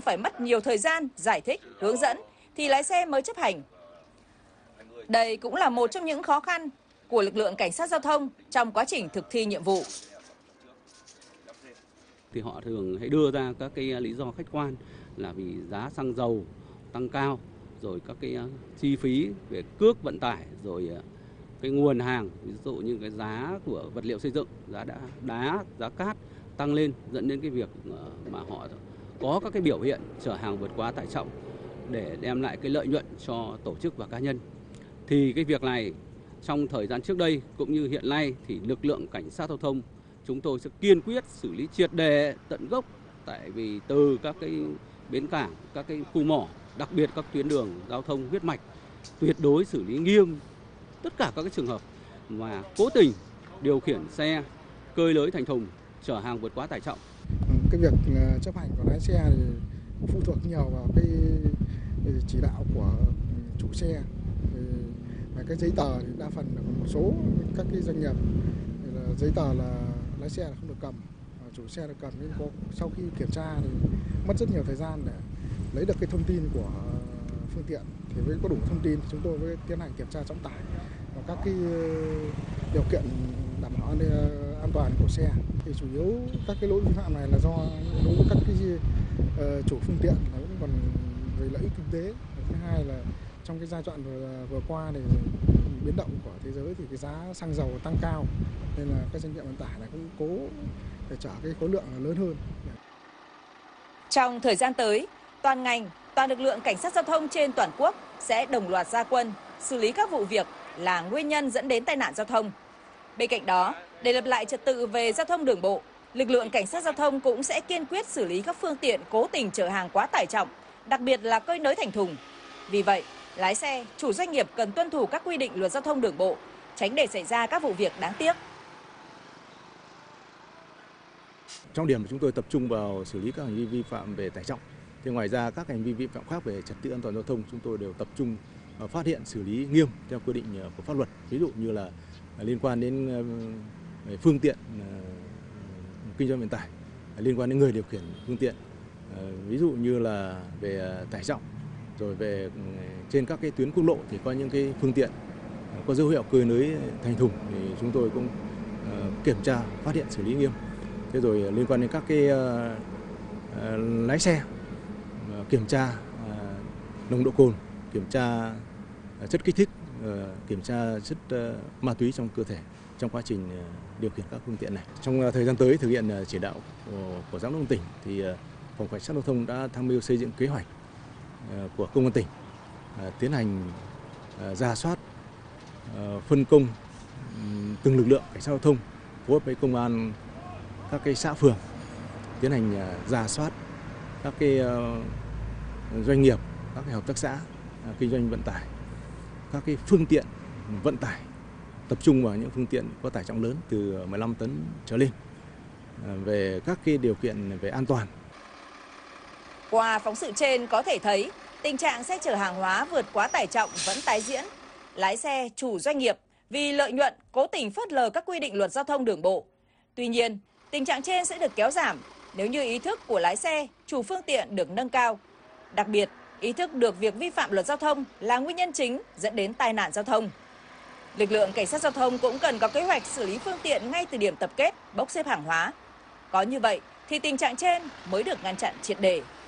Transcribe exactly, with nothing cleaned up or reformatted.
thông phải mất nhiều thời gian giải thích, hướng dẫn thì lái xe mới chấp hành. Đây cũng là một trong những khó khăn của lực lượng cảnh sát giao thông trong quá trình thực thi nhiệm vụ. Thì họ thường hay đưa ra các cái lý do khách quan là vì giá xăng dầu tăng cao, rồi các cái chi phí về cước vận tải, rồi cái nguồn hàng, ví dụ như cái giá của vật liệu xây dựng, giá đá, đá, giá cát tăng lên, dẫn đến cái việc mà họ có các cái biểu hiện chở hàng vượt quá tải trọng để đem lại cái lợi nhuận cho tổ chức và cá nhân. Thì cái việc này trong thời gian trước đây cũng như hiện nay thì lực lượng cảnh sát giao thông chúng tôi sẽ kiên quyết xử lý triệt đề tận gốc, tại vì từ các cái bến cảng, các cái khu mỏ, đặc biệt các tuyến đường giao thông huyết mạch, tuyệt đối xử lý nghiêm tất cả các cái trường hợp mà cố tình điều khiển xe cơi nới thành thùng chở hàng vượt quá tải trọng. Cái việc chấp hành của lái xe thì phụ thuộc nhiều vào cái chỉ đạo của chủ xe. Và cái giấy tờ thì đa phần là một số các cái doanh nghiệp là giấy tờ là lái xe là không được cầm, chủ xe được cầm, nhưng có, sau khi kiểm tra thì mất rất nhiều thời gian để lấy được cái thông tin của phương tiện. Thì với có đủ thông tin thì chúng tôi mới tiến hành kiểm tra trọng tải và các cái điều kiện đảm bảo an toàn của xe. Thì chủ yếu các cái lỗi vi phạm này là do đối với các cái uh, chủ phương tiện là vẫn còn về lợi ích kinh tế. Thứ hai là trong cái giai đoạn vừa, vừa qua thì biến động của thế giới thì cái giá xăng dầu tăng cao, nên là các doanh nghiệp vận tải này cũng cố để chở cái khối lượng lớn hơn. Trong thời gian tới, toàn ngành, toàn lực lượng cảnh sát giao thông trên toàn quốc sẽ đồng loạt ra quân xử lý các vụ việc là nguyên nhân dẫn đến tai nạn giao thông. Bên cạnh đó, để lập lại trật tự về giao thông đường bộ, lực lượng cảnh sát giao thông cũng sẽ kiên quyết xử lý các phương tiện cố tình chở hàng quá tải trọng, đặc biệt là cơi nới thành thùng. Vì vậy, lái xe, chủ doanh nghiệp cần tuân thủ các quy định luật giao thông đường bộ, tránh để xảy ra các vụ việc đáng tiếc. Trong điểm chúng tôi tập trung vào xử lý các hành vi vi phạm về tải trọng. Thì ngoài ra các hành vi vi phạm khác về trật tự an toàn giao thông chúng tôi đều tập trung phát hiện xử lý nghiêm theo quy định của pháp luật. Ví dụ như là liên quan đến phương tiện kinh doanh vận tải, liên quan đến người điều khiển phương tiện, ví dụ như là về tải trọng, rồi về trên các cái tuyến quốc lộ thì có những cái phương tiện có dấu hiệu cơi nới thành thùng thì chúng tôi cũng kiểm tra phát hiện xử lý nghiêm. Thế rồi liên quan đến các cái lái xe kiểm tra nồng độ cồn, kiểm tra chất kích thích, kiểm tra chất ma túy trong cơ thể trong quá trình điều khiển các phương tiện này. Trong thời gian tới thực hiện chỉ đạo của, của giám đốc tỉnh thì phòng cảnh sát giao thông đã tham mưu xây dựng kế hoạch của công an tỉnh tiến hành rà soát, phân công từng lực lượng cảnh sát giao thông phối hợp với công an các cái xã phường tiến hành rà soát các cái doanh nghiệp, các cái hợp tác xã kinh doanh vận tải, các cái phương tiện vận tải, tập trung vào những phương tiện có tải trọng lớn từ mười lăm tấn trở lên về các cái điều kiện về an toàn. Qua phóng sự trên có thể thấy tình trạng xe chở hàng hóa vượt quá tải trọng vẫn tái diễn. Lái xe, chủ doanh nghiệp vì lợi nhuận cố tình phớt lờ các quy định luật giao thông đường bộ. Tuy nhiên, tình trạng trên sẽ được kéo giảm nếu như ý thức của lái xe, chủ phương tiện được nâng cao. Đặc biệt, ý thức được việc vi phạm luật giao thông là nguyên nhân chính dẫn đến tai nạn giao thông. Lực lượng cảnh sát giao thông cũng cần có kế hoạch xử lý phương tiện ngay từ điểm tập kết, bốc xếp hàng hóa. Có như vậy thì tình trạng trên mới được ngăn chặn triệt để.